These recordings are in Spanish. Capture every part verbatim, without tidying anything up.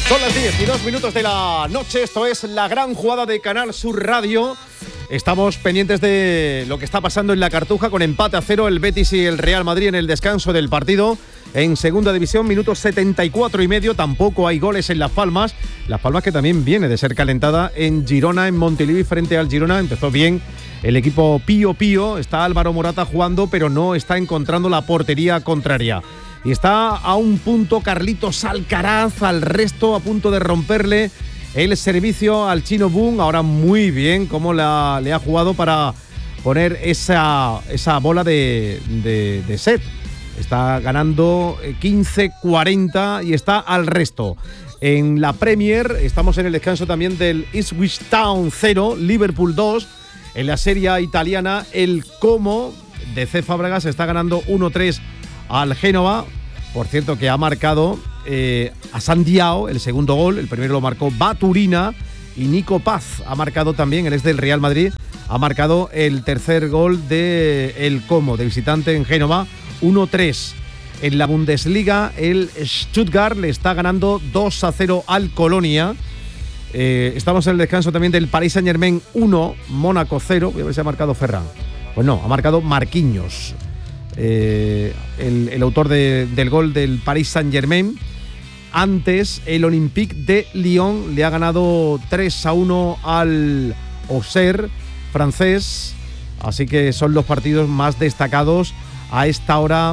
Son las diez y dos minutos de la noche, esto es la gran jugada de Canal Sur Radio. Estamos pendientes de lo que está pasando en la Cartuja con empate a cero el Betis y el Real Madrid en el descanso del partido. En segunda división, minutos setenta y cuatro y medio, tampoco hay goles en Las Palmas. Las Palmas que también viene de ser calentada en Girona, en Montilivi frente al Girona. Empezó bien el equipo Pío Pío, está Álvaro Morata jugando, pero no está encontrando la portería contraria. Y está a un punto Carlitos Alcaraz, al resto a punto de romperle el servicio al Chino Boom. Ahora muy bien cómo la, le ha jugado para poner esa, esa bola de, de, de set. Está ganando quince cuarenta y está al resto. En la Premier estamos en el descanso también del Ipswich Town cero, Liverpool dos. En la Serie italiana el Como de C. Fábregas está ganando uno tres al Génova. Por cierto que ha marcado eh, a Sandiao el segundo gol. El primero lo marcó Baturina y Nico Paz ha marcado también, el ex del Real Madrid, ha marcado el tercer gol de el Como de visitante en Génova. uno tres. En la Bundesliga el Stuttgart le está ganando dos a cero al Colonia. Eh, estamos en el descanso también del Paris Saint-Germain uno, Mónaco cero. Voy a ver si ha marcado Ferran. Pues no, ha marcado Marquinhos, eh, el, el autor de, del gol del Paris Saint-Germain. Antes el Olympique de Lyon le ha ganado tres a uno al Auxerre francés. Así que son los partidos más destacados a esta hora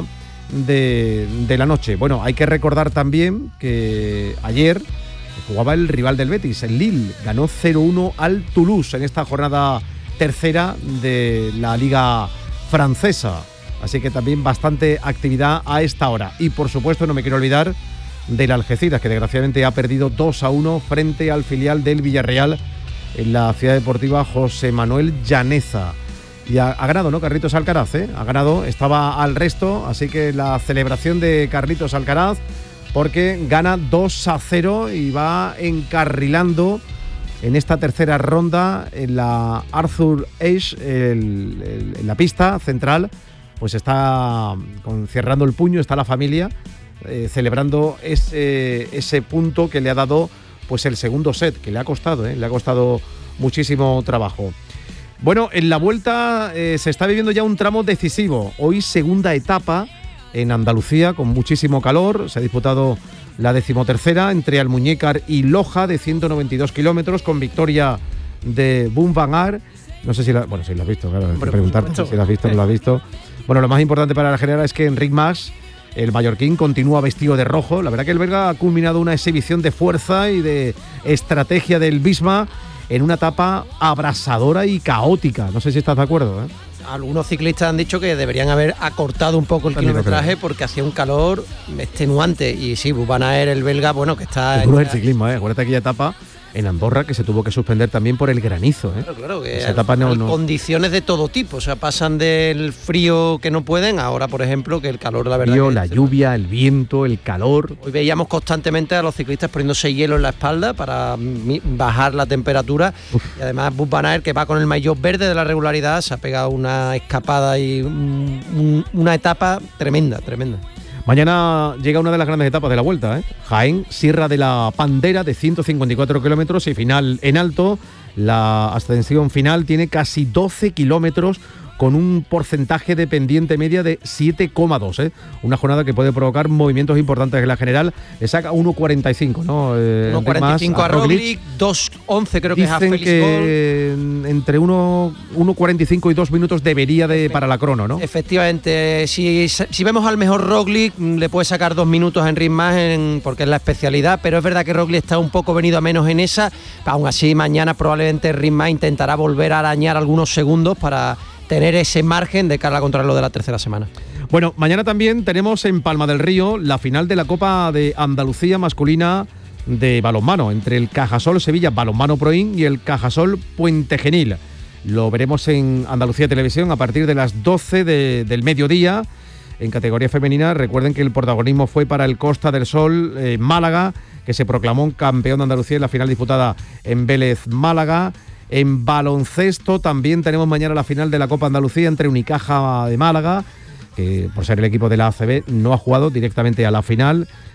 de, de la noche. Bueno, hay que recordar también que ayer jugaba el rival del Betis, el Lille, ganó cero uno al Toulouse en esta jornada tercera de la Liga Francesa. Así que también bastante actividad a esta hora. Y por supuesto no me quiero olvidar del Algeciras, que desgraciadamente ha perdido dos a uno frente al filial del Villarreal en la Ciudad Deportiva José Manuel Llaneza. Y ha, ha ganado, ¿no? Carlitos Alcaraz, ¿eh? Ha ganado, estaba al resto, así que la celebración de Carlitos Alcaraz, porque gana dos a cero y va encarrilando en esta tercera ronda en la Arthur Ashe, el, el, en la pista central, pues está con, cerrando el puño, está la familia eh, celebrando ese, ese punto que le ha dado pues el segundo set, que le ha costado, ¿eh? Le ha costado muchísimo trabajo. Bueno, en la vuelta eh, se está viviendo ya un tramo decisivo. Hoy segunda etapa en Andalucía con muchísimo calor. Se ha disputado la decimotercera entre Almuñécar y Loja de ciento noventa y dos kilómetros con victoria de Boom Van Aert. No sé si la, bueno, si lo has visto, claro, hay que preguntarte si lo has visto o no lo has visto. Bueno, lo más importante para la general es que Enric Mas, el mallorquín, continúa vestido de rojo. La verdad que el belga ha culminado una exhibición de fuerza y de estrategia del Visma en una etapa abrasadora y caótica. No sé si estás de acuerdo, ¿eh? Algunos ciclistas han dicho que deberían haber acortado un poco el También kilometraje porque hacía un calor extenuante. Y sí, Van Aert, el belga, bueno, que está... Es duro el ciclismo, ¿eh? Acuérdate aquella etapa en Andorra que se tuvo que suspender también por el granizo, ¿eh? Claro, claro, que esa etapa no, no. Condiciones de todo tipo, o sea, pasan del frío que no pueden, ahora, por ejemplo, que el calor, la verdad... El frío, que la este lluvia, el viento, el calor... Hoy veíamos constantemente a los ciclistas poniéndose hielo en la espalda para bajar la temperatura. Uf. Y además Wout van Aert, que va con el maillot verde de la regularidad, se ha pegado una escapada y un, un, una etapa tremenda, tremenda. Mañana llega una de las grandes etapas de la Vuelta, ¿eh? Jaén, Sierra de la Pandera, de ciento cincuenta y cuatro kilómetros y final en alto. La ascensión final tiene casi doce kilómetros con un porcentaje de pendiente media de siete coma dos, ¿eh? Una jornada que puede provocar movimientos importantes en la general. Le saca uno cuarenta y cinco, ¿no? Eh, uno cuarenta y cinco a Roglic, dos once creo que es a Félix que Gol. Entre uno cuarenta y cinco y dos minutos debería de para la crono, ¿no? Efectivamente, si, si vemos al mejor Roglic, le puede sacar dos minutos a Enric Mas en, porque es la especialidad, pero es verdad que Roglic está un poco venido a menos en esa. Aún así, mañana probablemente Enric Mas intentará volver a arañar algunos segundos para tener ese margen de cara contra lo de la tercera semana. Bueno, mañana también tenemos en Palma del Río la final de la Copa de Andalucía masculina de balonmano entre el Cajasol Sevilla Balonmano Proin y el Cajasol Puente Genil. Lo veremos en Andalucía Televisión a partir de las doce de, del mediodía. En categoría femenina, recuerden que el protagonismo fue para el Costa del Sol eh, Málaga, que se proclamó campeón de Andalucía en la final disputada en Vélez Málaga. En baloncesto también tenemos mañana la final de la Copa Andalucía entre Unicaja de Málaga, que por ser el equipo de la A C B no ha jugado directamente a la final.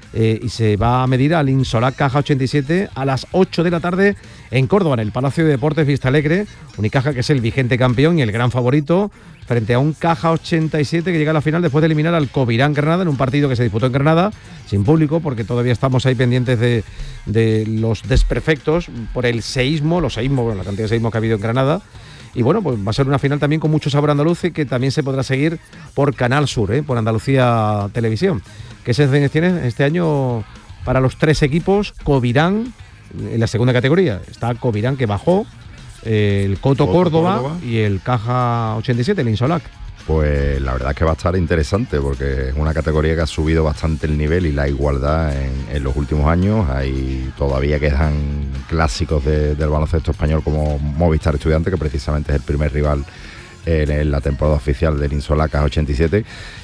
eh, y se va a medir al Insolac Caja ochenta y siete a las ocho de la tarde en Córdoba, en el Palacio de Deportes Vista Alegre. Unicaja, que es el vigente campeón y el gran favorito, frente a un Caja ochenta y siete que llega a la final después de eliminar al Covirán Granada en un partido que se disputó en Granada sin público, porque todavía estamos ahí pendientes de, de los desperfectos por el seísmo, los seísmos, bueno, la cantidad de seísmos que ha habido en Granada. Y bueno, pues va a ser una final también con mucho sabor andaluz y que también se podrá seguir por Canal Sur, ¿eh? por Andalucía Televisión. ¿Qué sensaciones tiene este año para los tres equipos? Covirán en la segunda categoría. Está Covirán, que bajó, eh, el Coto, Coto Córdoba, Córdoba y el Caja ochenta y siete, el Insolac. Pues la verdad es que va a estar interesante, porque es una categoría que ha subido bastante el nivel y la igualdad en, en los últimos años. Ahí todavía quedan clásicos de, del baloncesto español como Movistar Estudiantes, que precisamente es el primer rival en, en la temporada oficial del Insolac ochenta y siete.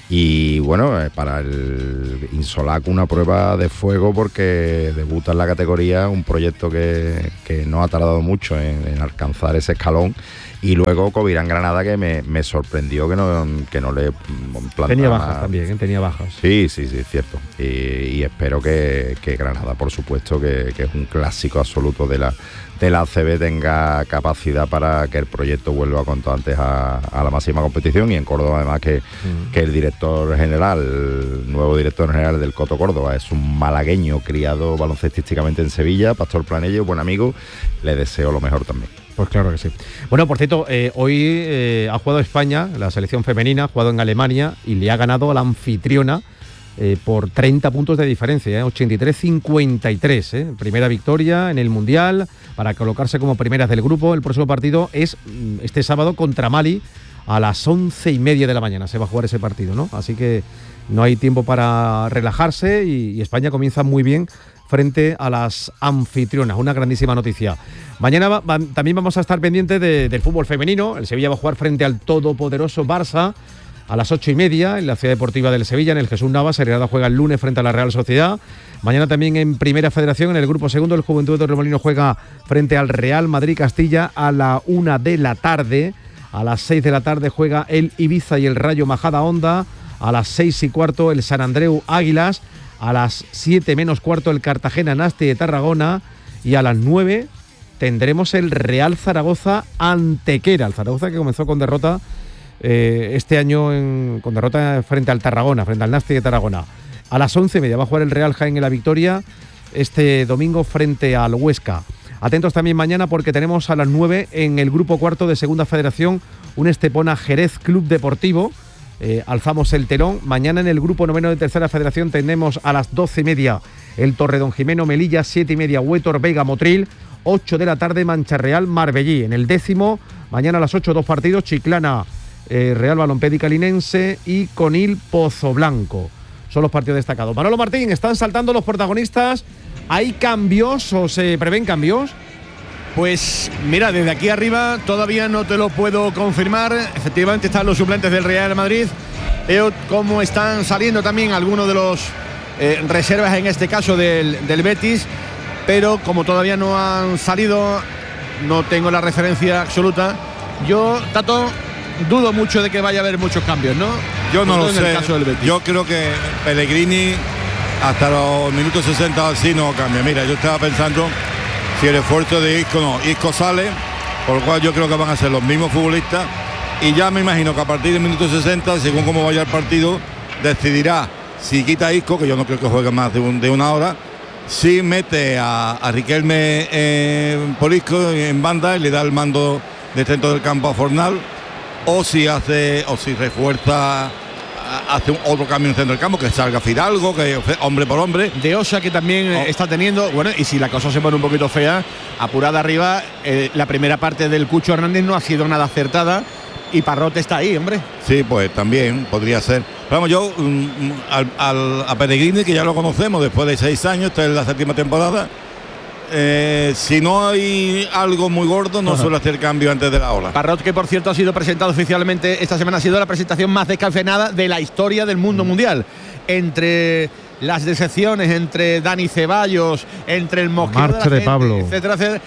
Y bueno, para el Insolac una prueba de fuego, porque debuta en la categoría, un proyecto que, que no ha tardado mucho en, en alcanzar ese escalón. Y luego Covirán Granada, que me, me sorprendió que no, que no le plantaba. Tenía bajas también, ¿eh? Tenía bajas. Sí, sí, sí, es cierto. Y, y espero que, que Granada, por supuesto, que, que es un clásico absoluto de la, de la A C B, tenga capacidad para que el proyecto vuelva cuanto antes a, a la máxima competición. Y en Córdoba, además, que, mm. que el director general, el nuevo director general del Coto Córdoba, es un malagueño criado baloncestísticamente en Sevilla, Pastor Planello, buen amigo. Le deseo lo mejor también. Pues claro que sí. Bueno, por cierto, eh, hoy eh, ha jugado España, la selección femenina, ha jugado en Alemania y le ha ganado a la anfitriona eh, por treinta puntos de diferencia, eh, ochenta y tres a cincuenta y tres. Eh. Primera victoria en el Mundial para colocarse como primeras del grupo. El próximo partido es este sábado contra Mali a las once y media de la mañana. Se va a jugar ese partido, ¿no? Así que no hay tiempo para relajarse y, y España comienza muy bien frente a las anfitrionas. Una grandísima noticia. Mañana va, va, también vamos a estar pendientes de, del fútbol femenino. El Sevilla va a jugar frente al todopoderoso Barça a las ocho y media en la Ciudad Deportiva del Sevilla, en el Jesús Navas. El Granada juega el lunes frente a la Real Sociedad. Mañana también en Primera Federación, en el grupo segundo, el Juventud de Torremolinos juega frente al Real Madrid Castilla a la una de la tarde. A las seis de la tarde juega el Ibiza y el Rayo Majadahonda. A las seis y cuarto el San Andreu Águilas. A las siete menos cuarto el Cartagena Nasti de Tarragona. Y a las nueve tendremos el Real Zaragoza Antequera. El Zaragoza, que comenzó con derrota eh, este año en, con derrota frente al Tarragona, frente al Nasti de Tarragona. A las once y media va a jugar el Real Jaén en la Victoria este domingo frente al Huesca. Atentos también mañana, porque tenemos a las nueve en el grupo cuarto de Segunda Federación un Estepona Jerez Club Deportivo. Eh, alzamos el telón. Mañana en el grupo noveno de Tercera Federación tenemos a las doce y media el Torredón Jimeno Melilla, siete y media Huétor Vega Motril, ocho de la tarde Mancha Real Marbellí. En el décimo, mañana a las ocho, dos partidos: Chiclana eh, Real Balompédica Linense y Conil Pozo Blanco. Son los partidos destacados. Manolo Martín, están saltando los protagonistas. ¿Hay cambios o se prevén cambios? Pues mira, desde aquí arriba todavía no te lo puedo confirmar. Efectivamente están los suplentes del Real Madrid. Veo cómo están saliendo también algunos de los eh, reservas, en este caso del, del Betis. Pero como todavía no han salido, no tengo la referencia absoluta. Yo, Tato, dudo mucho de que vaya a haber muchos cambios, ¿no? Yo no lo sé. En el caso del Betis. Yo creo que Pellegrini hasta los minutos sesenta así no cambia. Mira, yo estaba pensando si el esfuerzo de Isco no, Isco sale, por lo cual yo creo que van a ser los mismos futbolistas, y ya me imagino que a partir del minuto sesenta, según cómo vaya el partido, decidirá si quita a Isco, que yo no creo que juegue más de, un, de una hora, si mete a, a Riquelme eh, por Isco en banda y le da el mando de centro del campo a Fornal, o si hace, o si refuerza, hace un, otro cambio en el centro del campo, que salga Fidalgo, que hombre por hombre. De Osa, que también oh. está teniendo, bueno, y si la cosa se pone un poquito fea, apurada arriba, eh, la primera parte del Cucho Hernández no ha sido nada acertada, y Parrot está ahí, hombre. Sí, pues también podría ser. Vamos, yo um, al, al, a Pellegrini, que ya lo conocemos después de seis años, esta es la séptima temporada. Eh, si no hay algo muy gordo, no uh-huh. suele hacer cambio antes de la ola. Parrot, que por cierto ha sido presentado oficialmente esta semana, ha sido la presentación más descafeinada de la historia del mundo uh-huh. mundial. Entre las decepciones, entre Dani Ceballos, entre el Mosquero marcha de, de, de Pablo, etcétera, etcétera,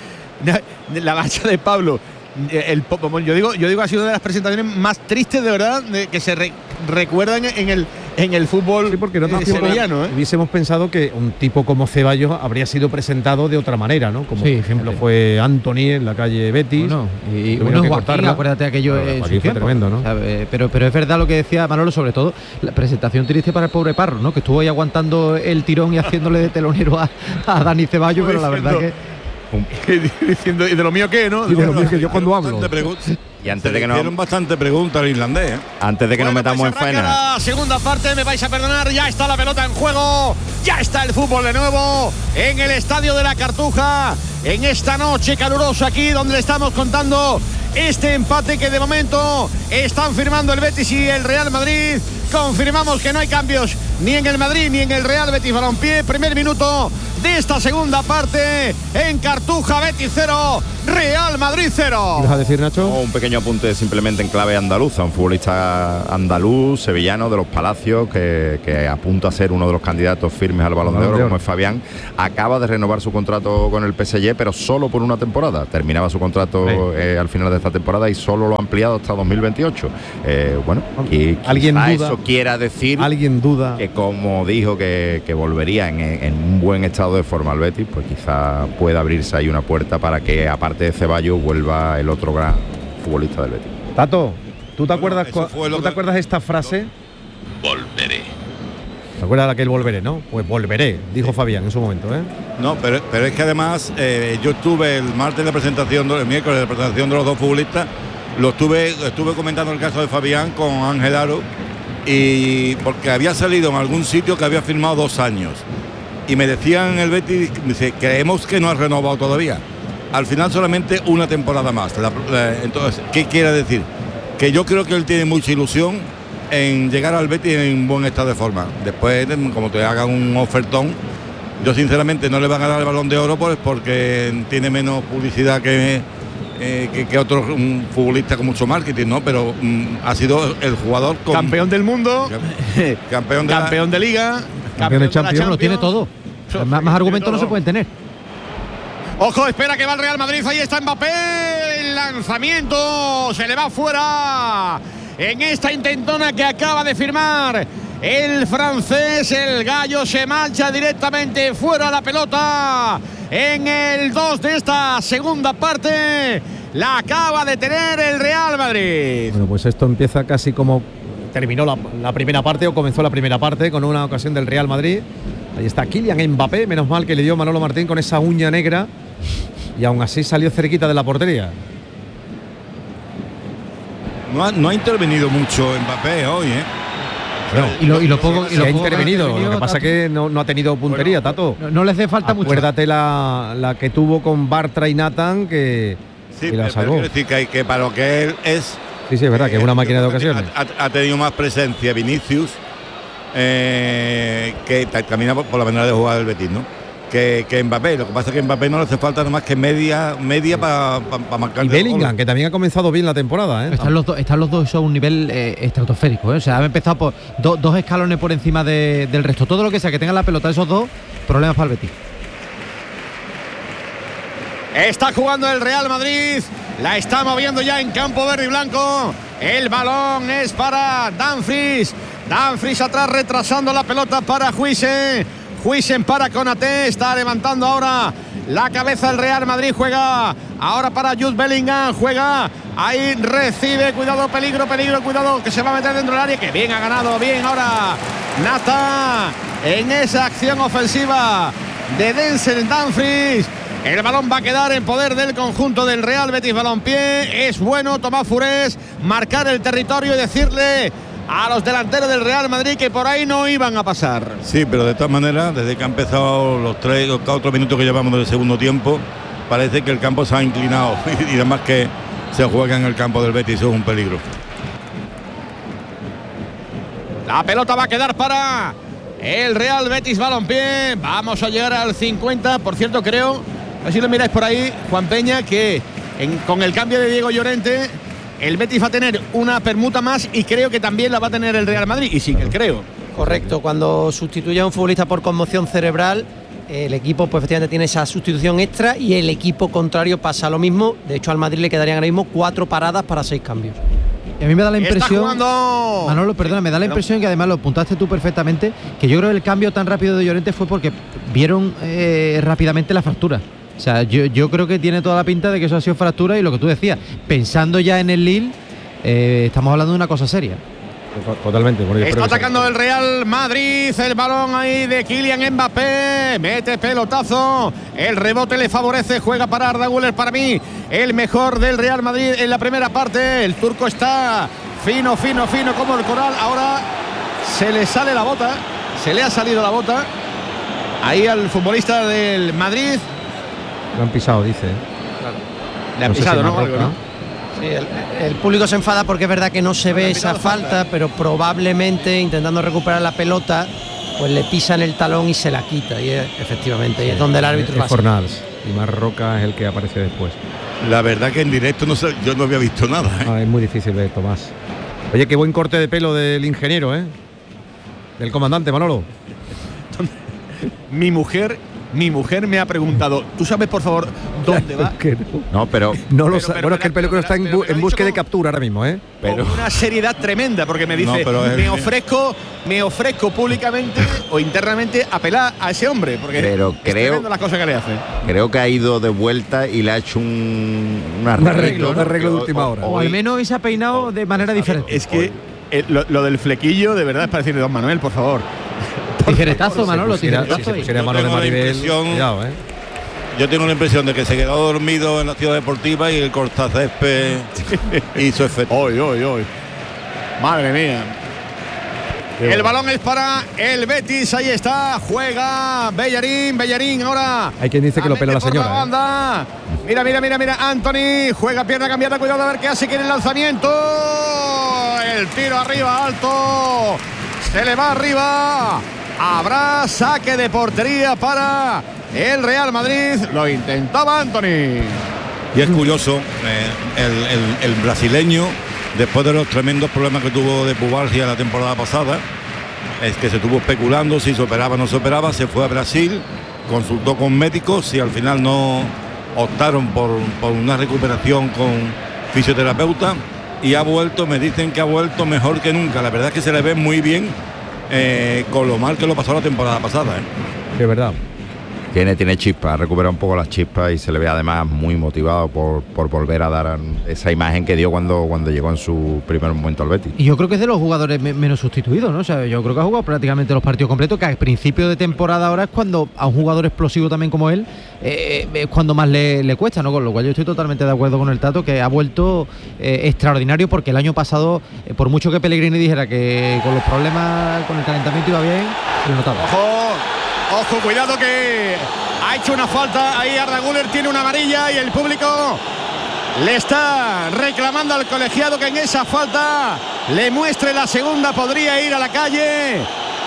la marcha de Pablo. El, yo digo, yo digo, ha sido una de las presentaciones más tristes, de verdad, de, que se re, recuerdan en el en el fútbol sí, porque en otros eh, tiempos sevillano, ¿eh? hubiésemos pensado que un tipo como Ceballos habría sido presentado de otra manera, ¿no? Como Sí, por ejemplo fíjate. fue Anthony en la calle Betis. Bueno, y Tuvieron bueno, que Joaquín, cortarlo. acuérdate aquello Claro, en Joaquín su fue tiempo. tremendo, ¿no? ¿Sabe? Pero, pero es verdad lo que decía Manolo, sobre todo la presentación triste para el pobre Parro, ¿no? Que estuvo ahí aguantando el tirón y haciéndole de telonero a, a Dani Ceballos, pero la verdad que diciendo, ¿y de lo mío qué, no? Y de lo mío que yo cuando hablo. Bastante pregun- Y antes Se de que le nos, hicieron bastante preguntas al irlandés, ¿eh? antes de que nos Bueno, metamos pues en arranca faena. la segunda parte, me vais a perdonar, ya está la pelota en juego, ya está el fútbol de nuevo en el Estadio de la Cartuja, en esta noche calurosa aquí donde le estamos contando este empate que de momento están firmando el Betis y el Real Madrid. Confirmamos que no hay cambios ni en el Madrid ni en el Real Betis Balompié. Primer minuto de esta segunda parte en Cartuja. Betis cero, Real Madrid cero. ¿Qué vas a decir, Nacho? Oh, un pequeño apunte simplemente en clave andaluza, un futbolista andaluz, sevillano de los Palacios, que, que apunta a ser uno de los candidatos firmes al Balón de Oro, como es Fabián. Acaba de renovar su contrato con el P S G, pero solo por una temporada. Terminaba su contrato eh, al final de esta temporada y solo lo ha ampliado hasta dos mil veintiocho. Eh, bueno, y ¿Alguien quizá duda? eso quiera decir ¿Alguien duda? que, como dijo que, que volvería en, en un buen estado de forma al Betis, pues quizá pueda abrirse ahí una puerta para que, aparte de Ceballos, vuelva el otro gran futbolista del Betis. Tato, ¿tú te Bueno, acuerdas eso cua- fue lo ¿tú te que- acuerdas esta frase? Volveré. ¿Te acuerdas de aquel volveré, no? Pues volveré, dijo Fabián en su momento, ¿eh? No, pero, pero es que además eh, yo estuve el martes de la presentación, el miércoles de la presentación de los dos futbolistas, lo estuve, estuve comentando el caso de Fabián con Ángel Aro, y porque había salido en algún sitio que había firmado dos años. Y me decían en el Betis, dice, creemos que no ha renovado todavía. Al final solamente una temporada más. La- la- entonces, ¿qué quiere decir? Que yo creo que él tiene mucha ilusión en llegar al Betis en buen estado de forma. Después, como te hagan un ofertón, yo sinceramente no le van a dar el Balón de Oro pues porque tiene menos publicidad que, eh, que, que otros um, futbolistas con mucho marketing, ¿no? Pero um, ha sido el jugador con, Campeón del mundo, campeón de la- campeón de liga, Campeón de la Champions, lo tiene todo. Eso, Más, sí, más argumentos tiene no se todo. pueden tener. Ojo, espera que va el Real Madrid, ahí está Mbappé, el lanzamiento, se le va fuera en esta intentona que acaba de firmar el francés. El gallo se marcha directamente fuera, la pelota en el dos de esta segunda parte, la acaba de tener el Real Madrid. Bueno, pues esto empieza casi como terminó la, la primera parte o comenzó la primera parte con una ocasión del Real Madrid. Ahí está Kylian Mbappé, menos mal que le dio Manolo Martín con esa uña negra y aún así salió cerquita de la portería. No ha, no ha intervenido mucho Mbappé hoy, ¿eh? Y lo, y lo poco, y Se lo ha poco que intervenido, lo que pasa Tato, que no, no ha tenido puntería, Tato. no, no le hace falta mucho. Acuérdate la, la que tuvo con Bartra y Nathan, que, Sí, que la pero salvó. quiero decir que, hay- que para lo que él es. Sí, sí, es verdad, que es una eh, máquina de yo creo que ocasiones. Ha, ha tenido más presencia Vinicius, eh, que ta- camina por, por la manera de jugar del Betis, ¿no? Que, que Mbappé. Lo que pasa es que Mbappé no le hace falta nada más que media, media para pa, pa marcar. Y el Bellingham, gol. que también ha comenzado bien la temporada, ¿eh? Están los, dos, están los dos a un nivel eh, estratosférico, ¿eh? O sea, han empezado por do- dos escalones por encima de- del resto. Todo lo que sea que tengan la pelota esos dos, problemas para el Betis. Está jugando el Real Madrid, la está moviendo ya en campo verde y blanco. El balón es para Dumfries. Dumfries atrás retrasando la pelota para Huijsen. Huijsen para Konaté, está levantando ahora la cabeza el Real Madrid. Juega ahora para Jude Bellingham, juega, ahí recibe, cuidado, peligro, peligro, cuidado, que se va a meter dentro del área. Que bien ha ganado, bien ahora Nata en esa acción ofensiva de Denzel Dumfries. El balón va a quedar en poder del conjunto del Real Betis Balompié. Es bueno Tomás Furés marcar el territorio y decirle a los delanteros del Real Madrid que por ahí no iban a pasar. Sí, pero de todas maneras, desde que han empezado los tres o cuatro minutos que llevamos del segundo tiempo, parece que el campo se ha inclinado y además que se juega en el campo del Betis, eso es un peligro. La pelota va a quedar para el Real Betis Balompié. Vamos a llegar al cincuenta. Por cierto, creo, a ver si lo miráis por ahí, Juan Peña, que en- con el cambio de Diego Llorente, el Betis va a tener una permuta más y creo que también la va a tener el Real Madrid. Y sí que creo. Correcto, cuando sustituye a un futbolista por conmoción cerebral, el equipo pues efectivamente tiene esa sustitución extra y el equipo contrario pasa lo mismo. De hecho, al Madrid le quedarían ahora mismo cuatro paradas para seis cambios. Y a mí me da la Está impresión, jugando. Manolo, perdona, me da la Perdón. impresión que además lo apuntaste tú perfectamente, que yo creo que el cambio tan rápido de Llorente fue porque vieron eh, rápidamente la fractura. O sea, yo, yo creo que tiene toda la pinta de que eso ha sido fractura y lo que tú decías, pensando ya en el Lille, eh, estamos hablando de una cosa seria. Totalmente. Bueno, yo Está espero que atacando el Real Madrid, el balón ahí de Kylian Mbappé, mete pelotazo, el rebote le favorece, juega para Arda Güler, para mí el mejor del Real Madrid en la primera parte. El turco está fino, fino, fino como el coral. Ahora se le sale la bota, se le ha salido la bota ahí al futbolista del Madrid. lo han pisado, dice. Le ha No sé pisado, si ¿no? Marroca, Algo, ¿no? Sí, el, el público se enfada porque es verdad que no se ve esa falta, pero probablemente intentando recuperar la pelota, pues le pisan el talón y se la quita. Y es, efectivamente, y es donde el árbitro Es va a Fornals. Y Marroca es el que aparece después. La verdad que en directo no sé, yo no había visto nada. ¿eh? Ah, es muy difícil ver, Tomás. Oye, qué buen corte de pelo del ingeniero, ¿eh? Del comandante, Manolo. Mi mujer, mi mujer me ha preguntado, ¿tú sabes por favor dónde va? Que no. No, pero No lo Pero- sa- pero bueno, me es que el la- peluquero está en, pero bu- me lo ha en búsqueda de dicho como- captura ahora mismo, ¿eh? pero Con una seriedad tremenda, porque me dice, No, pero es- me ofrezco, me ofrezco públicamente o internamente a pelar a ese hombre, porque Pero es creo- tremendo las cosas que le hace. creo que ha ido de vuelta y le ha hecho un, un arreglo, arreglo, un ¿no? arreglo de Que última hoy- hora. O al menos se ha peinado de manera diferente. Es que eh, lo, lo del flequillo de verdad es para decirle, don Manuel, por favor. Tijeretazo, Manolo, Si pusiera- tijeretazo. si se ahí. pusiera Yo mano de tengo la Maribel, impresión- cuidado, ¿eh? Yo tengo la impresión de que se quedó dormido en la ciudad deportiva y el cortacésped hizo efecto. Hoy, hoy, hoy. Madre mía. El balón es para el Betis, ahí está, juega Bellarín, Bellarín ahora. Hay quien dice que lo pela la mete por señora, ¿eh? banda. Mira, mira, mira, mira, Anthony, juega pierna cambiada, cuidado a ver qué hace, quiere el lanzamiento. El tiro arriba, alto. Se le va arriba. Habrá saque de portería para el Real Madrid. Lo intentaba Anthony. Y es curioso, eh, el, el- el brasileño, después de los tremendos problemas que tuvo de pubalgia la temporada pasada, es que se estuvo especulando si se operaba o no se operaba, se fue a Brasil, consultó con médicos y al final no optaron por, por una recuperación con fisioterapeuta y ha vuelto, me dicen que ha vuelto mejor que nunca. La verdad es que se le ve muy bien eh, con lo mal que lo pasó la temporada pasada. ¿eh? De verdad. Tiene, tiene chispa, ha recuperado un poco las chispas y se le ve además muy motivado por, por volver a dar esa imagen que dio cuando, cuando llegó en su primer momento al Betis. Y yo creo que es de los jugadores me- menos sustituidos, ¿no? O sea, yo creo que ha jugado prácticamente los partidos completos, que al principio de temporada ahora es cuando a un jugador explosivo también como él, eh, es cuando más le, le cuesta, ¿no? Con lo cual yo estoy totalmente de acuerdo con el Tato, que ha vuelto eh, extraordinario, porque el año pasado, eh, por mucho que Pellegrini dijera que con los problemas, con el calentamiento iba bien, se lo notaba. Ojo, ojo, cuidado que ha hecho una falta. Ahí Arda Güler tiene una amarilla y el público le está reclamando al colegiado que en esa falta le muestre la segunda. Podría ir a la calle.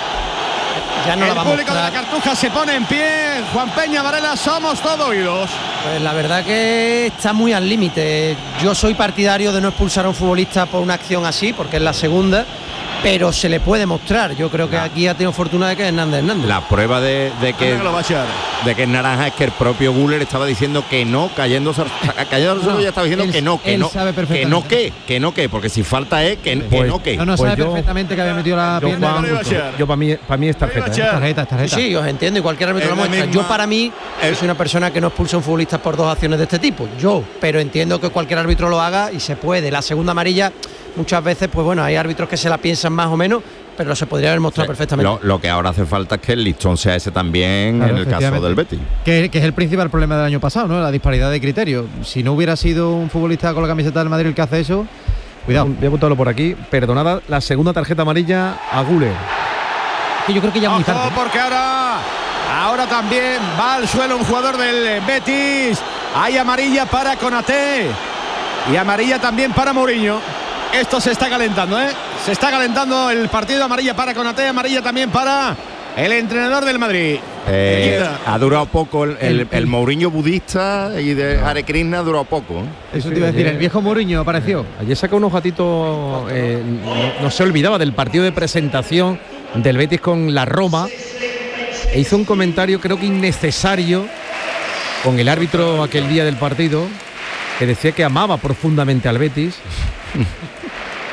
Ya no el la va a público de la mostrar. Cartuja se pone en pie. Juan Peña Varela, somos todo oídos. Pues la verdad que está muy al límite. Yo soy partidario de no expulsar a un futbolista por una acción así, porque es la segunda, pero se le puede mostrar. Yo creo que aquí ha tenido fortuna de que es Hernández Hernández. La prueba de, de que Anda que lo va a echar. de que es naranja es que el propio Güler estaba diciendo que no, cayéndose, cayéndose No, ya estaba diciendo él- que no, que él no, sabe que perfectamente. no que, que no que, porque si falta es que, que Pues- no que. No, no, Pues sabe yo- perfectamente que había metido la Yo, pierna. Juan, lo iba a echar. yo para mí, para mí es tarjeta. Lo iba a ¿eh? echar. Tarjeta, tarjeta. Sí, os entiendo, y cualquier árbitro Es lo la muestra. misma- Yo para mí, yo soy una persona que no expulsa a un futbolista por dos acciones de este tipo. Yo, pero entiendo que cualquier árbitro lo haga y se puede. La segunda amarilla, muchas veces, pues bueno, hay árbitros que se la piensan más o menos, pero se podría haber mostrado perfectamente. Lo, lo que ahora hace falta es que el listón sea ese también Claro, en el caso efectivamente. del Betis. Que, que es el principal problema del año pasado, ¿no? La disparidad de criterios. Si no hubiera sido un futbolista con la camiseta del Madrid el que hace eso, cuidado. Voy a apuntarlo por aquí. Perdonada, la segunda tarjeta amarilla a Güler. Que yo creo que ya es muy Ojo, tarde. porque ahora, ahora también va al suelo un jugador del Betis. Hay amarilla para Konaté y amarilla también para Mourinho. Esto se está calentando, ¿eh? Se está calentando el partido. Amarilla para Konaté, amarilla también para el entrenador del Madrid. Eh, Quita. ha durado poco el, el, El- el Mourinho budista y de Hare Krishna ha durado poco. ¿eh? Eso te iba a decir, el viejo Mourinho apareció. Ayer sacó unos gatitos, eh, no, no se olvidaba del partido de presentación del Betis con la Roma e hizo un comentario creo que innecesario con el árbitro aquel día del partido, que decía que amaba profundamente al Betis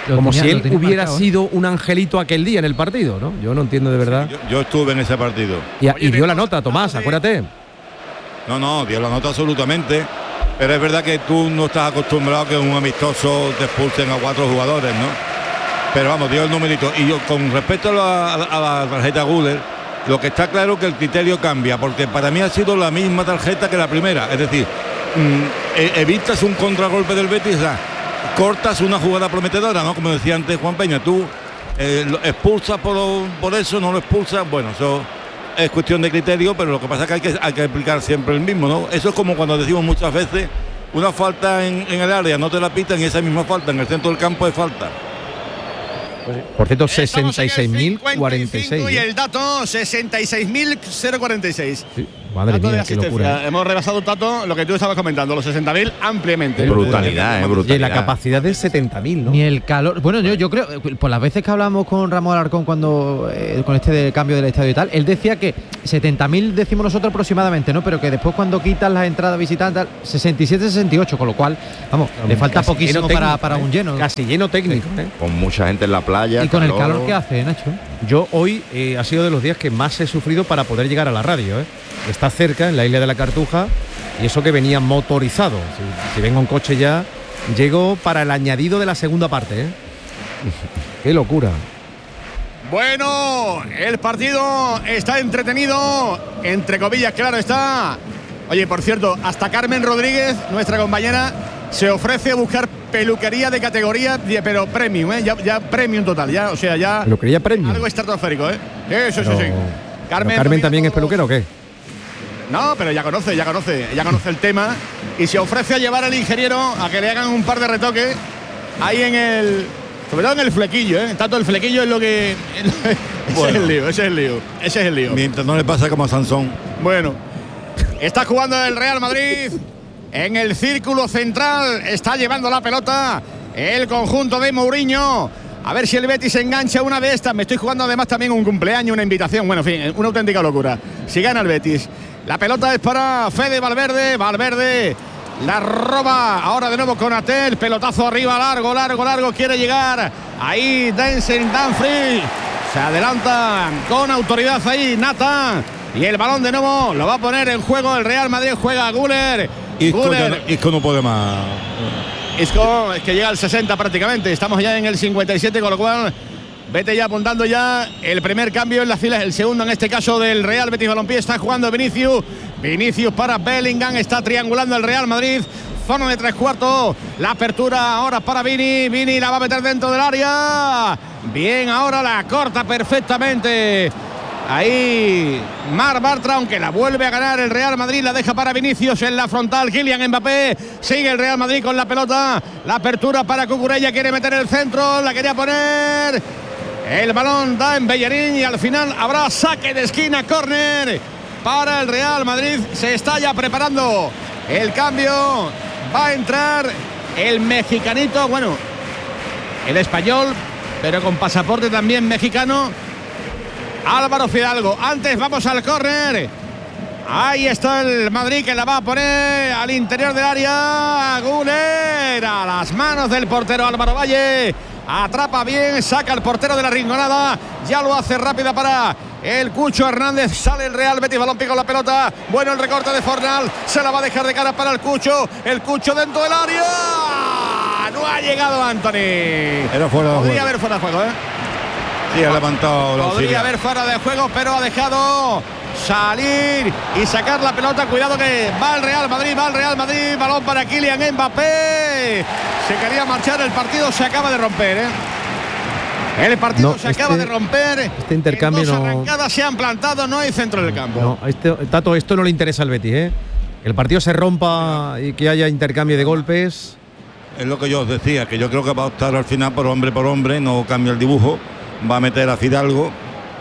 Lo Como tenía- si lo él tenía hubiera marcado, ¿eh? sido un angelito aquel día en el partido, ¿no? Yo no entiendo de verdad. Yo, yo estuve en ese partido. Y, y Oye, dio la vemos- nota, Tomás, acuérdate. No, no, dio la nota absolutamente. Pero es verdad que tú no estás acostumbrado a que en un amistoso te expulsen a cuatro jugadores, ¿no? Pero vamos, dio el numerito. Y yo, con respecto a la, a la tarjeta Guller, lo que está claro es que el criterio cambia, porque para mí ha sido la misma tarjeta que la primera. Es decir, mm, e- evitas un contragolpe del Betis, o sea, cortas una jugada prometedora, ¿no? Como decía antes Juan Peña, tú eh, lo expulsas por, por eso, no lo expulsas, bueno, eso es cuestión de criterio, pero lo que pasa es que hay que, hay que aplicar siempre el mismo, ¿no? Eso es como cuando decimos muchas veces, una falta en, en el área no te la pitan y esa misma falta en el centro del campo es falta. Por cierto, Estamos en el sesenta y seis mil cuarenta y seis. cincuenta y cinco y el dato sesenta y seis mil cuarenta y seis. Sí, madre Dato de mía, qué asistencia. locura. Hemos rebasado, Tato, lo que tú estabas comentando, los sesenta mil ampliamente. Brutalidad, eh, Y brutalidad. la capacidad de setenta mil, ¿no? Ni el calor. Bueno, yo, yo creo, por las veces que hablamos con Ramón Alarcón cuando eh, con este de cambio del estadio y tal, él decía que setenta mil decimos nosotros aproximadamente, ¿no? Pero que después cuando quitas las entradas visitantes, sesenta y siete, sesenta y ocho, con lo cual, vamos, le falta Casi poquísimo lleno para, técnico, para ¿eh? un lleno. Casi lleno técnico, ¿eh? Con mucha gente en la playa. Y con el calor que hace, Nacho. Yo hoy eh, ha sido de los días que más he sufrido para poder llegar a la radio, ¿eh? Está cerca, en la isla de la Cartuja, y eso que venía motorizado. Si, si vengo en coche ya, llego para el añadido de la segunda parte, ¿eh? Qué locura. Bueno, el partido está entretenido, entre comillas, claro está. Oye, por cierto, hasta Carmen Rodríguez, nuestra compañera, se ofrece a buscar peluquería de categoría, de- pero premium, ¿eh? ya, ya premium total, ya, o sea, ya Peluquería premium. algo estratosférico, ¿eh? Eso, Pero- sí, sí. ¿Pero Carmen, Carmen domina también es todos- peluquero o qué? No, pero ya conoce, ya conoce, ya conoce el tema y se ofrece a llevar al ingeniero a que le hagan un par de retoques ahí en el, sobre todo en el flequillo, ¿eh? Tanto el flequillo es lo que, ese Bueno. es el lío, ese es el lío, ese es el lío. Mientras no le pasa como a Sansón. Bueno, está jugando el Real Madrid en el círculo central, está llevando la pelota el conjunto de Mourinho. A ver si el Betis engancha una de estas. Me estoy jugando además también un cumpleaños, una invitación. Bueno, en fin, una auténtica locura. Si gana el Betis. La pelota es para Fede Valverde. Valverde la roba. Ahora de nuevo con Atel. Pelotazo arriba, largo, largo, largo. Quiere llegar. Ahí Denzel Dumfries. Se adelanta con autoridad ahí Nathan. Y el balón de nuevo lo va a poner en juego el Real Madrid. Juega Güler. Isco, ya no, Güler. Isco no puede más. Isco es que llega al sesenta prácticamente. Estamos ya en el cincuenta y siete, con lo cual vete ya apuntando ya el primer cambio en las filas, el segundo en este caso del Real Betis Balompié. Está jugando Vinicius. Vinicius para Bellingham. Está triangulando el Real Madrid. Zona de tres cuartos. La apertura ahora para Vini. Vini la va a meter dentro del área. Bien, ahora la corta perfectamente. Ahí Marc Bartra, aunque la vuelve a ganar el Real Madrid, la deja para Vinicius en la frontal. Kylian Mbappé, sigue el Real Madrid con la pelota. La apertura para Cucurella, quiere meter el centro, la quería poner. El balón da en Bellerín y al final habrá saque de esquina, córner para el Real Madrid. Se está ya preparando el cambio. Va a entrar el mexicanito, bueno, el español, pero con pasaporte también mexicano, Álvaro Fidalgo. Antes vamos al córner. Ahí está el Madrid que la va a poner al interior del área. Güler a las manos del portero Álvaro Valle. Atrapa bien, saca el portero de la rinconada. Ya lo hace rápida para el Cucho Hernández. Sale el Real Betis Balompié con la pelota. Bueno, el recorte de Fornal. Se la va a dejar de cara para el Cucho. El Cucho dentro del área. No ha llegado Anthony. Era fuera de Podría juego. haber fuera de juego, ¿eh? Sí, ha levantado la Podría auxiliar. haber fuera de juego, pero ha dejado salir y sacar la pelota. Cuidado que va el Real Madrid, va el Real Madrid. Balón para Kylian Mbappé. Se quería marchar, el partido se acaba de romper, ¿eh? El partido No, se este- acaba de romper. este intercambio En dos no- arrancadas se han plantado, no hay centro del campo. No, este, Tato, esto no le interesa al Betis, ¿eh? Que el partido se rompa y que haya intercambio de golpes. Es lo que yo os decía, que yo creo que va a optar al final por hombre por hombre, no cambia el dibujo, va a meter a Fidalgo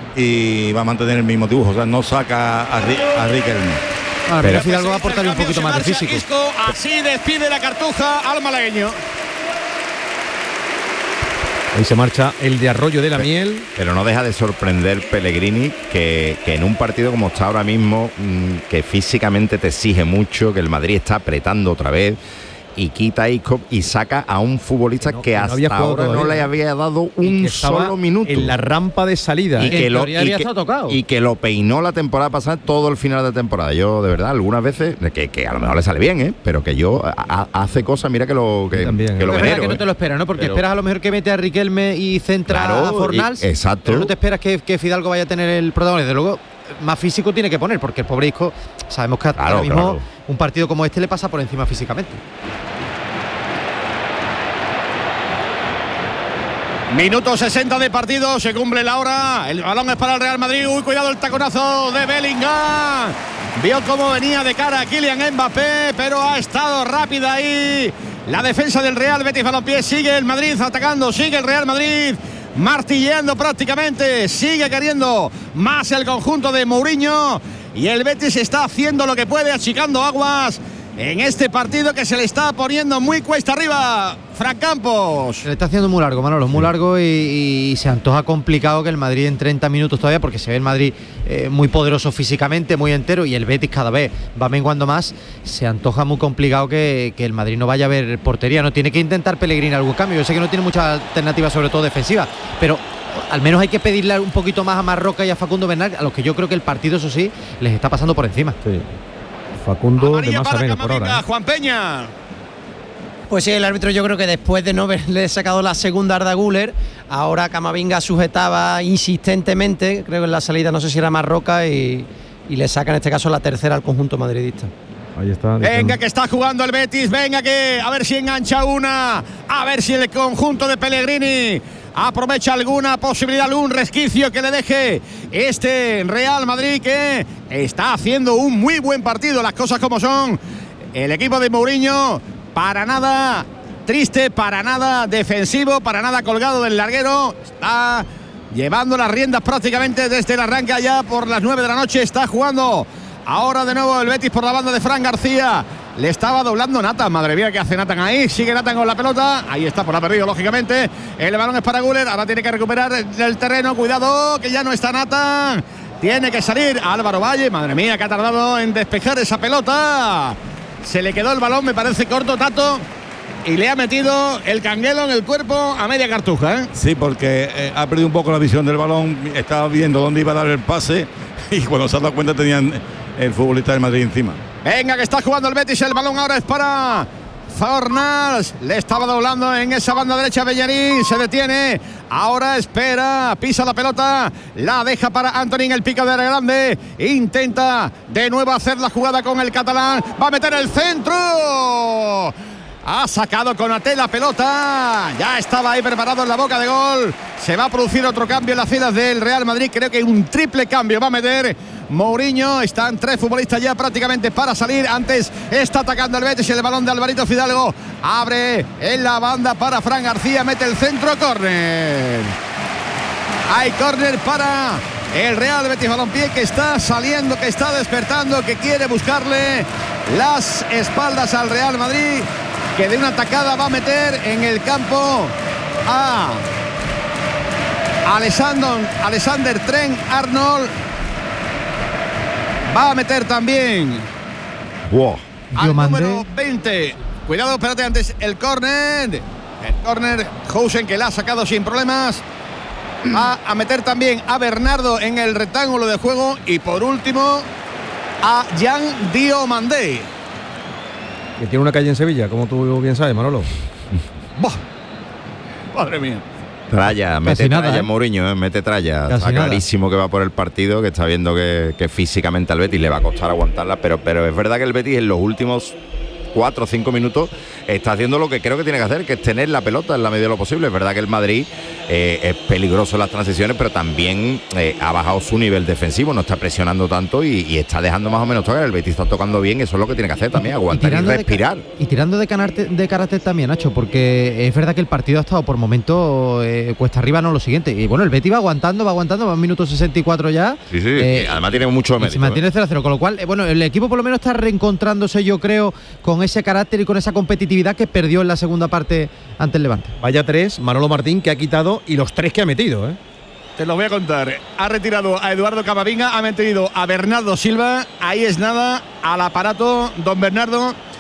y va a mantener el mismo dibujo, o sea, no saca a, Ri- a Riquelme. Ahora, Pero- pero Fidalgo va a aportar un Intercambio, poquito se más de marcha físico. Isco, así despide la Cartuja al malagueño. Ahí se marcha el de Arroyo de la Miel. Pero no deja de sorprender Pellegrini que, que en un partido como está ahora mismo, mmm, que físicamente te exige mucho, que el Madrid está apretando otra vez y quita a Isco y saca a un futbolista que, no, que hasta no ahora no le había dado un solo minuto. En la rampa de salida. Y, ¿eh? que, lo, y, que, tocado. y que lo peinó la temporada pasada todo el final de temporada. Yo, de verdad, algunas veces, que, que a lo mejor le sale bien, ¿eh? Pero que yo a, a, hace cosas, mira que lo que, también, que lo es venero, verdad que ¿eh? no te lo esperas, ¿no? Porque pero, esperas a lo mejor que mete a Riquelme y centra claro, a Fornals. Y, exacto. Pero no te esperas que, que Fidalgo vaya a tener el protagonismo. Desde luego, más físico tiene que poner, porque el pobre Isco, sabemos que claro, ahora mismo claro. un partido como este le pasa por encima físicamente. Minuto sesenta de partido, se cumple la hora. El balón es para el Real Madrid. Uy, cuidado el taconazo de Bellingham. Vio cómo venía de cara a Kylian Mbappé, pero ha estado rápida ahí la defensa del Real Betis Balompié. Sigue el Madrid atacando, sigue el Real Madrid martilleando prácticamente, sigue queriendo más el conjunto de Mourinho y el Betis está haciendo lo que puede, achicando aguas en este partido que se le está poniendo muy cuesta arriba. Fran Campos. Se le está haciendo muy largo, Manolo, muy largo y, y se antoja complicado que el Madrid en treinta minutos todavía, porque se ve el Madrid eh, muy poderoso físicamente, muy entero, y el Betis cada vez va menguando más. Se antoja muy complicado que, que el Madrid no vaya a ver portería. No tiene que intentar Pellegrini algún cambio. Yo sé que no tiene muchas alternativas, sobre todo defensivas, pero al menos hay que pedirle un poquito más a Marroca y a Facundo Bernal, a los que yo creo que el partido, eso sí, les está pasando por encima. Sí. Facundo Amarilla de más a menos por ahora, ¿eh? Juan Peña. Pues sí, el árbitro, yo creo que después de no haberle sacado la segunda a Arda Güler, ahora Camavinga sujetaba insistentemente, creo que en la salida no sé si era Marroca, y, y le saca en este caso la tercera al conjunto madridista. Ahí está. Venga que está jugando el Betis, venga que a ver si engancha una, a ver si el conjunto de Pellegrini aprovecha alguna posibilidad, algún resquicio que le deje este Real Madrid, que está haciendo un muy buen partido, las cosas como son. El equipo de Mourinho, para nada triste, para nada defensivo, para nada colgado del larguero, está llevando las riendas prácticamente desde el arranque allá por las nueve de la noche. Está jugando ahora de nuevo el Betis por la banda de Fran García. Le estaba doblando Nathan, madre mía, ¿qué hace Nathan ahí? Sigue Nathan con la pelota, ahí está, por la perdido, lógicamente. El balón es para Güler, ahora tiene que recuperar el terreno, cuidado, que ya no está Nathan. Tiene que salir Álvaro Valle, madre mía, que ha tardado en despejar esa pelota. Se le quedó el balón, me parece corto, Tato, y le ha metido el canguelo en el cuerpo a media cartuja, ¿eh? Sí, porque eh, ha perdido un poco la visión del balón, estaba viendo dónde iba a dar el pase y cuando se ha dado cuenta tenían el futbolista del Madrid encima. Venga, que está jugando el Betis, el balón ahora es para Fornals, le estaba doblando en esa banda derecha Bellerín, se detiene, ahora espera, pisa la pelota, la deja para Antonín, el pico de grande, intenta de nuevo hacer la jugada con el catalán, va a meter el centro, ha sacado Konaté la pelota, ya estaba ahí preparado en la boca de gol, se va a producir otro cambio en las filas del Real Madrid, creo que un triple cambio va a meter Mourinho. Están tres futbolistas ya prácticamente para salir. Antes está atacando el Betis, el balón de Alvarito Fidalgo abre en la banda para Fran García, mete el centro, córner. Hay córner para el Real Betis Balompié, que está saliendo, que está despertando, que quiere buscarle las espaldas al Real Madrid, que de una tacada va a meter en el campo a Alexander, Alexander Trent Arnold. Va a meter también wow. al número veinte. Cuidado, espérate, antes el córner. El córner, Housen, que la ha sacado sin problemas. Va a meter también a Bernardo en el rectángulo de juego. Y por último, a Jan Diomandé. Que tiene una calle en Sevilla, como tú bien sabes, Manolo. ¡Bah! Madre mía. Tralla, mete Casi nada, tralla ¿eh? Mourinho, ¿eh? mete tralla. Casi Está nada. clarísimo que va por el partido, que está viendo que, que físicamente al Betis le va a costar aguantarla, pero, pero es verdad que el Betis en los últimos cuatro o cinco minutos está haciendo lo que creo que tiene que hacer, que es tener la pelota en la medida de lo posible. Es verdad que el Madrid eh, es peligroso en las transiciones, pero también eh, ha bajado su nivel defensivo, no está presionando tanto y, y está dejando más o menos tocar. El Betis está tocando bien, eso es lo que tiene que hacer también, aguantar y, y respirar. De, y tirando de carácter, de carácter también, Nacho, porque es verdad que el partido ha estado por momentos eh, cuesta arriba, no lo siguiente. Y bueno, el Betis va aguantando, va aguantando, va en minuto sesenta y cuatro ya. Sí, sí, eh, además tiene mucho mérito. Se mantiene cero a cero, con lo cual, eh, bueno, el equipo por lo menos está reencontrándose, yo creo, con ese carácter y con esa competitividad que perdió en la segunda parte ante el Levante. Vaya tres, Manolo Martín, que ha quitado, y los tres que ha metido, ¿eh? Te lo voy a contar. Ha retirado a Eduardo Camavinga, ha metido a Bernardo Silva. Ahí es nada, al aparato, don Bernardo.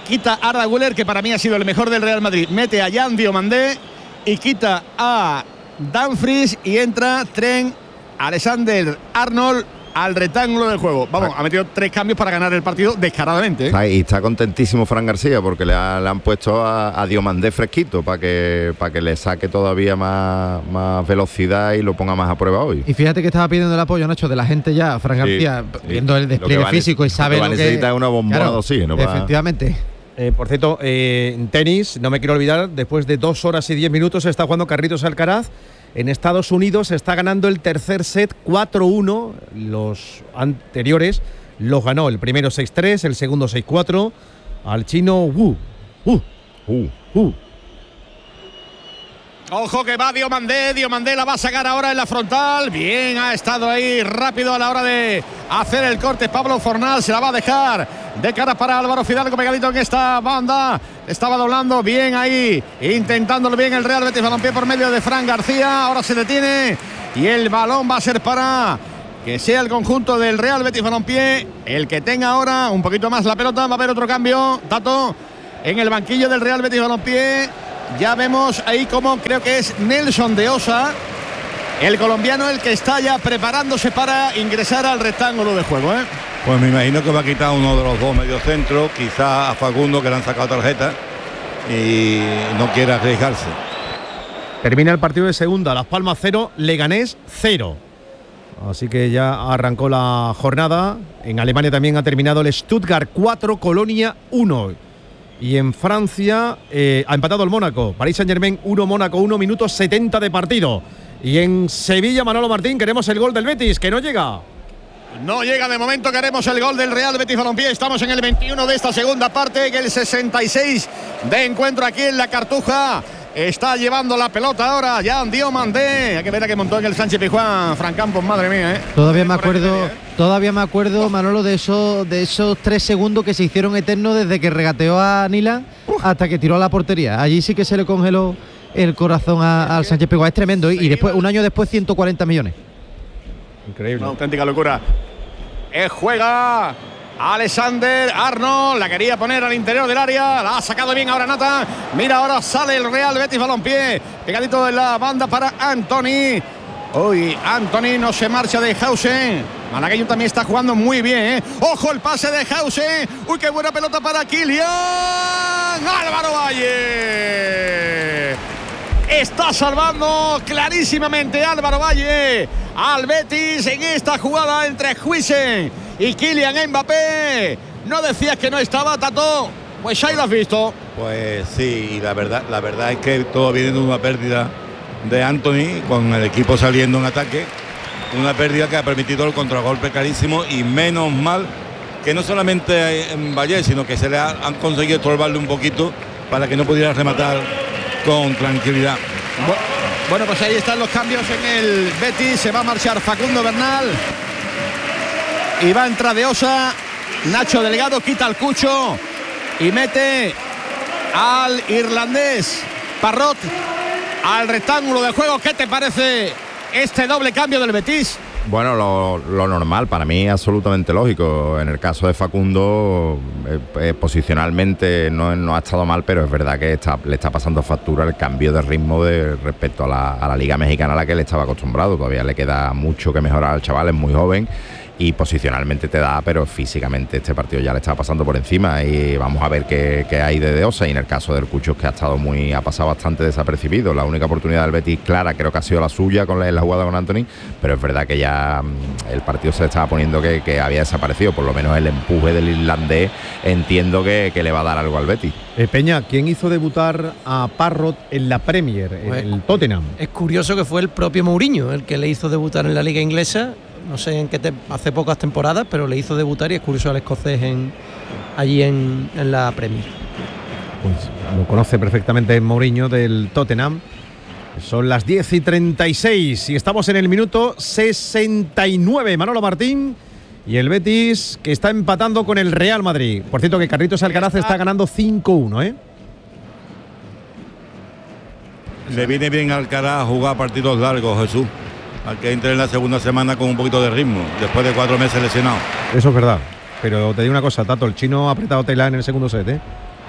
quita a Arda Güler, que para mí ha sido el mejor del Real Madrid, mete a Jan Diomandé y quita a Dumfries y entra Trent Alexander-Arnold al rectángulo del juego. Vamos, ha metido tres cambios para ganar el partido descaradamente, ¿eh? Está, y está contentísimo Fran García porque le, ha, le han puesto a, a Diomandé fresquito para que, para que le saque todavía más, más velocidad y lo ponga más a prueba hoy. Y fíjate que estaba pidiendo el apoyo, Nacho, de la gente ya, Fran García, sí, viendo el despliegue físico y sabe lo que lo que necesita una bombona claro, de oxígeno. Para... Efectivamente. Eh, por cierto, eh, en tenis, no me quiero olvidar, después de dos horas y diez minutos está jugando Carlitos Alcaraz. En Estados Unidos está ganando el tercer set cuatro uno. Los anteriores los ganó. El primero seis tres, el segundo seis cuatro. Al chino Wu. Uh, uh, uh. Ojo que va Diomandé, Diomandé la va a sacar ahora en la frontal. Bien, ha estado ahí rápido a la hora de hacer el corte. Pablo Fornal se la va a dejar de cara para Álvaro Fidalgo, pegadito en esta banda. Estaba doblando bien ahí, intentándolo bien el Real Betis Balompié por medio de Fran García. Ahora se detiene y el balón va a ser para que sea el conjunto del Real Betis Balompié el que tenga ahora un poquito más la pelota. Va a haber otro cambio, Tato, en el banquillo del Real Betis Balompié. Ya vemos ahí como creo que es Nelson de Osa, el colombiano, el que está ya preparándose para ingresar al rectángulo de juego, ¿eh? Pues me imagino que va a quitar uno de los dos mediocentros, quizás a Facundo, que le han sacado tarjeta y no quiere arriesgarse. Termina el partido de segunda, Las Palmas cero, Leganés cero. Así que ya arrancó la jornada. En Alemania también ha terminado el Stuttgart cuatro, Colonia uno. Y en Francia eh, ha empatado el Mónaco. Paris Saint-Germain uno, Mónaco uno, minutos setenta de partido. Y en Sevilla, Manolo Martín, queremos el gol del Betis, que no llega. No llega de momento, queremos el gol del Real Betis Balompié. Estamos en el veintiuno de esta segunda parte, en el sesenta y seis de encuentro aquí en la Cartuja. Está llevando la pelota ahora Jan Diomandé. Hay que ver a que montó en el Sánchez Pizjuán Fran Campos, madre mía, ¿eh? Todavía me acuerdo, todavía me acuerdo, Manolo, de esos, de esos tres segundos que se hicieron eternos desde que regateó a Nila hasta que tiró a la portería. Allí sí que se le congeló el corazón a, al Sánchez Pizjuán. Es tremendo. Y, y después, un año después, ciento cuarenta millones. Increíble. Una auténtica locura. Eh, juega Alexander Arnold, la quería poner al interior del área, la ha sacado bien ahora Nata. Mira, ahora sale el Real Betis Balompié, pegadito en la banda para Anthony. Hoy Anthony no se marcha de Hausen. Malagueño también está jugando muy bien, ¿eh? Ojo el pase de Hausen. Uy, qué buena pelota para Kylian. Álvaro Valle. Está salvando clarísimamente Álvaro Valle al Betis en esta jugada entre Huijsen y Kylian Mbappé. No decías que no estaba, Tato. Pues ahí lo has visto. Pues sí, la verdad, la verdad es que todo viene de una pérdida de Anthony, con el equipo saliendo en ataque. Una pérdida que ha permitido el contragolpe clarísimo, y menos mal que no solamente en Valle, sino que se le ha, han conseguido estorbarle un poquito para que no pudiera rematar con tranquilidad. Bueno, pues ahí están los cambios en el Betis. Se va a marchar Facundo Bernal y va a entrar de Osa. Nacho Delgado quita al Cucho y mete al irlandés Parrot al rectángulo de juego. ¿Qué te parece este doble cambio del Betis? Bueno, lo, lo normal, para mí absolutamente lógico. En el caso de Facundo, eh, eh, posicionalmente no, no ha estado mal, pero es verdad que está, le está pasando factura el cambio de ritmo de respecto a la, a la Liga Mexicana a la que le estaba acostumbrado. Todavía le queda mucho que mejorar al chaval, es muy joven y posicionalmente te da, pero físicamente este partido ya le está pasando por encima, y vamos a ver qué, qué hay de De Osa. Y en el caso del Cucho, que ha estado muy, ha pasado bastante desapercibido. La única oportunidad del Betis clara creo que ha sido la suya con la, la jugada con Anthony, pero es verdad que ya el partido se le estaba poniendo que, que había desaparecido. Por lo menos el empuje del irlandés entiendo que, que le va a dar algo al Betis. Eh, Peña, ¿quién hizo debutar a Parrot en la Premier, Pues, el Tottenham? Es curioso que fue el propio Mourinho el que le hizo debutar en la liga inglesa. No sé en qué te, hace pocas temporadas, pero le hizo debutar, y es curioso al escocés en, allí en, en la Premier. Pues lo conoce perfectamente Mourinho del Tottenham. Son las diez y treinta y seis y estamos en el minuto sesenta y nueve. Manolo Martín y el Betis, que está empatando con el Real Madrid. Por cierto, que Carlitos Alcaraz está ganando cinco uno, ¿eh? Le viene bien al Alcaraz jugar partidos largos, Jesús. Al que entre en la segunda semana con un poquito de ritmo, después de cuatro meses lesionado. Eso es verdad. Pero te digo una cosa, Tato, el chino ha apretado tela en el segundo set, ¿eh?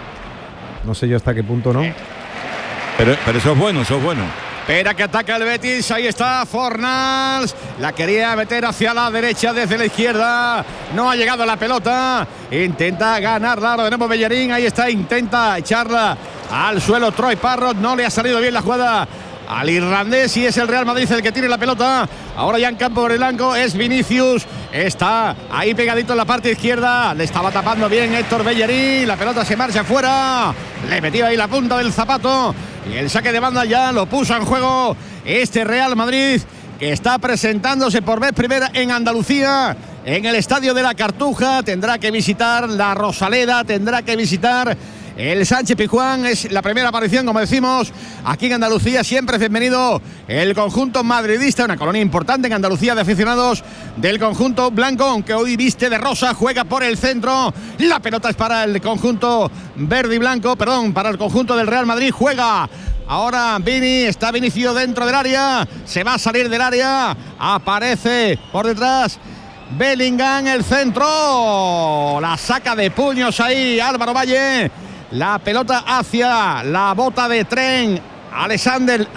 No sé yo hasta qué punto, ¿no? Pero, pero eso es bueno, eso es bueno. Espera que ataca el Betis, ahí está Fornals, la quería meter hacia la derecha desde la izquierda, no ha llegado la pelota, intenta ganarla de nuevo Bellerín, ahí está, intenta echarla al suelo Troy Parrott, no le ha salido bien la jugada al irlandés y es el Real Madrid el que tiene la pelota. Ahora ya en campo por el blanco es Vinicius, está ahí pegadito en la parte izquierda, le estaba tapando bien Héctor Bellerín, la pelota se marcha fuera, le metió ahí la punta del zapato y el saque de banda ya lo puso en juego este Real Madrid, que está presentándose por vez primera en Andalucía, en el estadio de la Cartuja. Tendrá que visitar la Rosaleda, tendrá que visitar el Sánchez Pizjuán. Es la primera aparición, como decimos, aquí en Andalucía. Siempre es bienvenido el conjunto madridista, una colonia importante en Andalucía de aficionados del conjunto blanco, aunque hoy viste de rosa, juega por el centro, la pelota es para el conjunto verde y blanco, perdón, para el conjunto del Real Madrid, juega ahora Vini, está Vinicius dentro del área, se va a salir del área, aparece por detrás Bellingham, el centro, la saca de puños ahí Álvaro Valle, la pelota hacia la bota de Tren Alexander